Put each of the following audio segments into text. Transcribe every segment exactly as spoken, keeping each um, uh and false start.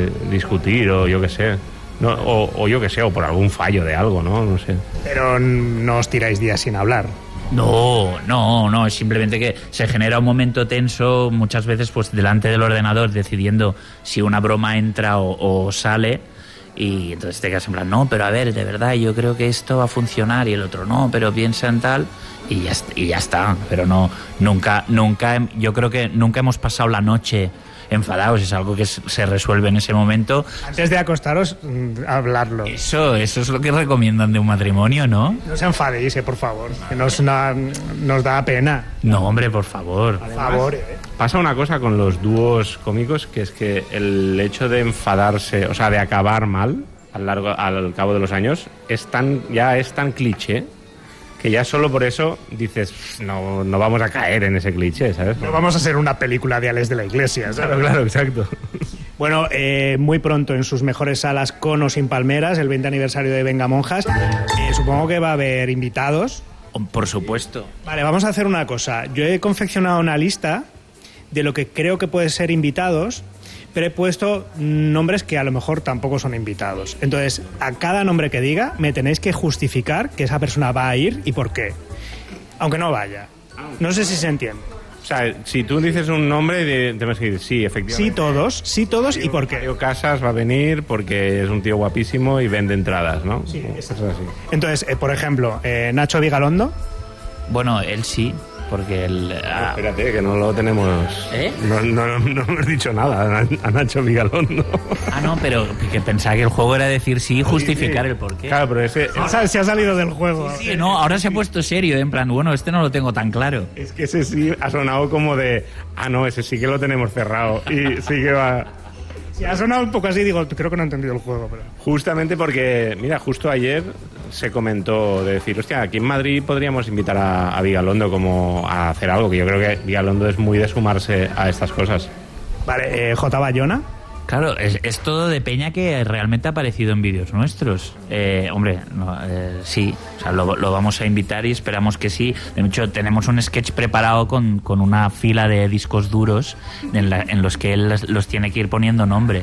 discutir o yo qué sé. No, o, o yo qué sé, o por algún fallo de algo, ¿no? No sé. Pero no os tiráis días sin hablar. No, no, no, es simplemente que se genera un momento tenso muchas veces pues delante del ordenador decidiendo si una broma entra o, o sale, y entonces te quedas en plan, no, pero a ver, de verdad yo creo que esto va a funcionar, y el otro no, pero piensa en tal, y ya, y ya está, pero no, nunca, nunca, yo creo que nunca hemos pasado la noche enfadados, es algo que se resuelve en ese momento. Antes de acostaros, hablarlo. Eso, eso es lo que recomiendan de un matrimonio, ¿no? No se enfadéis, eh, por favor, que nos, na, nos da pena. No, hombre, por favor. Por favor, eh. Pasa una cosa con los dúos cómicos, que es que el hecho de enfadarse, o sea, de acabar mal al, largo, al cabo de los años, es tan, ya es tan cliché, que ya solo por eso dices, no, no vamos a caer en ese cliché, ¿sabes? No vamos a hacer una película de Alex de la Iglesia, ¿sabes? Claro, claro, exacto. Bueno, eh, muy pronto en sus mejores salas, con o sin palmeras, el veinte aniversario de Venga Monjas. Eh, supongo que va a haber invitados. Por supuesto. Vale, vamos a hacer una cosa. Yo he confeccionado una lista de lo que creo que pueden ser invitados, pero he puesto nombres que a lo mejor tampoco son invitados. Entonces, a cada nombre que diga, me tenéis que justificar que esa persona va a ir y por qué. Aunque no vaya. No sé si se entiende. O sea, si tú dices un nombre, tenemos que decir sí, efectivamente. Sí todos, sí todos y por qué. Mario Casas va a venir porque es un tío guapísimo y vende entradas, ¿no? Sí, eso es así. Entonces, eh, por ejemplo, eh, Nacho Vigalondo. Bueno, él sí. Porque el... Ah, espérate, que no lo tenemos... ¿Eh? No, no, no, no hemos dicho nada a Nacho Vigalondo. Ah, no, pero que pensaba que el juego era decir sí y justificar sí, sí. el porqué. Claro, pero ese... Ahora se ha salido del juego. Sí, sí, no, ahora se ha puesto serio, en plan, bueno, este no lo tengo tan claro. Es que ese sí ha sonado como de... Ah, no, ese sí que lo tenemos cerrado y sí que va... Sí, ha sonado un poco así, digo, creo que no he entendido el juego. Pero... Justamente porque, mira, justo ayer se comentó de decir, hostia, aquí en Madrid podríamos invitar a, a Vigalondo como a hacer algo, que yo creo que Vigalondo es muy de sumarse a estas cosas. Vale, eh, J. Bayona. Claro, es, es todo de peña que realmente ha aparecido en vídeos nuestros. Eh, hombre, no, eh, sí, o sea, lo, lo vamos a invitar y esperamos que sí. De hecho, tenemos un sketch preparado con, con una fila de discos duros en, la, en los que él los, los tiene que ir poniendo nombre.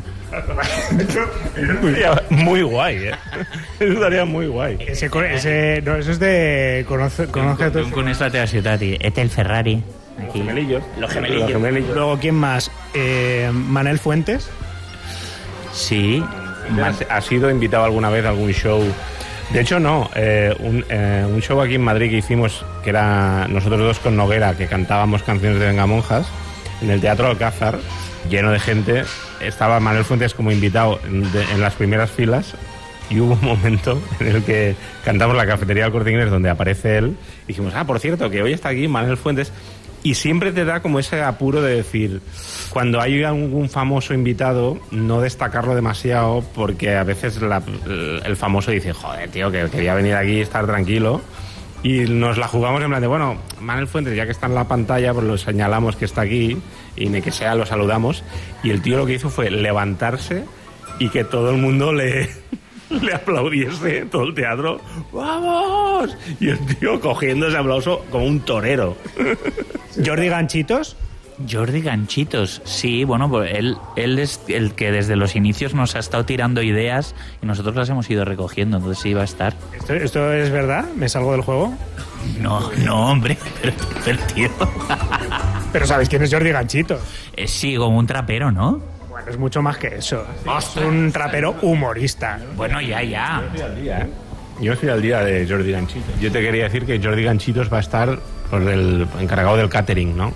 Muy guay, ¿eh? Eso estaría muy guay. Ese, ese, no, eso es de... Conoce, conoce con, con esta te ciudad, este el Ferrari. Aquí. Los gemelillos. Los gemelillos. Los gemelillos. Luego, ¿quién más? Eh, Manel Fuentes. Sí. ¿Ha sido invitado alguna vez a algún show? De hecho, no. Eh, un, eh, un show aquí en Madrid que hicimos, que era nosotros dos con Noguera, que cantábamos canciones de Venga Monjas, en el Teatro Alcázar, lleno de gente. Estaba Manel Fuentes como invitado en, de, en las primeras filas, y hubo un momento en el que cantamos La Cafetería del Corte Inglés, donde aparece él, y dijimos, ah, por cierto, que hoy está aquí Manel Fuentes. Y siempre te da como ese apuro de decir, cuando hay algún famoso invitado, no destacarlo demasiado, porque a veces la, el famoso dice, joder, tío, que quería venir aquí y estar tranquilo. Y nos la jugamos en plan de, bueno, Manel Fuentes, ya que está en la pantalla, pues lo señalamos que está aquí, y ni que sea lo saludamos. Y el tío lo que hizo fue levantarse y que todo el mundo le... le aplaudiese, todo el teatro, ¡vamos! Y el tío cogiendo ese aplauso como un torero. ¿Jordi Ganchitos? Jordi Ganchitos, sí, bueno, pues él, él es el que desde los inicios nos ha estado tirando ideas y nosotros las hemos ido recogiendo, entonces sí va a estar. ¿Esto, esto es verdad? ¿Me salgo del juego? No, no, hombre, pero, pero tío. Pero ¿sabéis quién es Jordi Ganchitos? Eh, sí, como un trapero, ¿no? Bueno, es mucho más que eso. Es un trapero humorista. Bueno, ya, ya. Yo estoy al día, ¿eh? Yo estoy al día de Jordi Ganchitos. Yo te quería decir que Jordi Ganchitos va a estar por el encargado del catering, ¿no?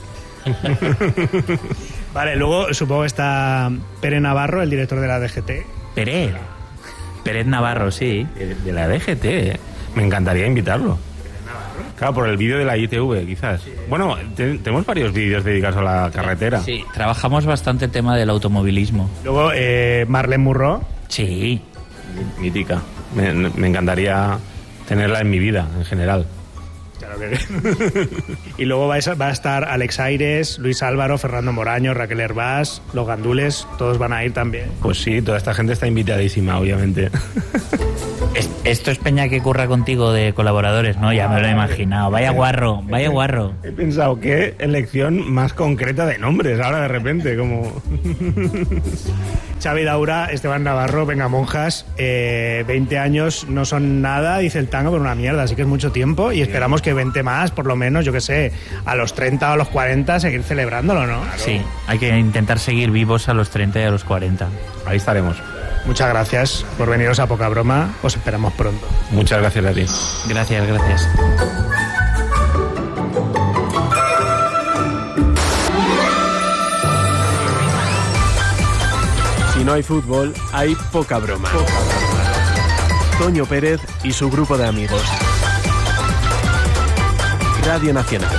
Vale, luego supongo que está Pere Navarro, el director de la D G T. Pérez. Pérez Navarro, sí. De, de la D G T, ¿eh? Me encantaría invitarlo. Claro, por el vídeo de la I T V, quizás. Sí. Bueno, te, tenemos varios vídeos dedicados a la carretera. Sí, trabajamos bastante el tema del automovilismo. Luego, eh, Marlene Murró. Sí. Mítica. Me, me encantaría tenerla en mi vida, en general. Claro que Y luego va a, va a estar Alex Aires, Luis Álvaro, Fernando Moraño, Raquel Hervás, Los Gandules, todos van a ir también. Pues sí, toda esta gente está invitadísima, obviamente. Esto es peña que curra contigo de colaboradores, ¿no? Ya me lo he imaginado. Vaya guarro, vaya guarro. He pensado, qué elección más concreta de nombres ahora de repente, como... Xavi Daura, Esteban Navarro, venga monjas, eh, veinte años no son nada, dice el tango, pero una mierda, así que es mucho tiempo y esperamos que veinte más, por lo menos, yo que sé, a los treinta o a los cuarenta seguir celebrándolo, ¿no? Claro. Sí, hay que intentar seguir vivos a los treinta y a los cuarenta. Ahí estaremos. Muchas gracias por veniros a Poca Broma, os esperamos pronto. Muchas gracias a ti. Gracias, gracias. Si no hay fútbol, hay poca broma. Poca broma. Toño Pérez y su grupo de amigos. Radio Nacional.